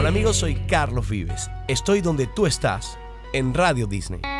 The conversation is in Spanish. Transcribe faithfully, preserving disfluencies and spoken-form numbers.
Hola amigos, soy Carlos Vives. Estoy donde tú estás, en Radio Disney.